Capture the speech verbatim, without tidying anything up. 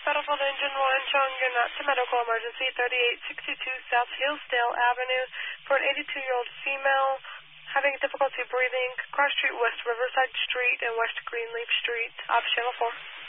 Battlefield Engine one, showing you're not to medical emergency, thirty-eight sixty-two South Hillsdale Avenue, for an eighty-two-year-old female having difficulty breathing, cross street West Riverside Street and West Greenleaf Street, off Channel four.